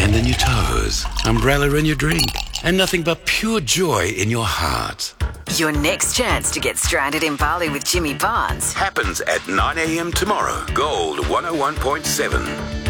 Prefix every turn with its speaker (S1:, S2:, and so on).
S1: sand in your toes, umbrella in your drink, and nothing but pure joy in your heart.
S2: Your next chance to get stranded in Bali with Jimmy Barnes
S1: Happens at 9 a.m. tomorrow. Gold 101.7.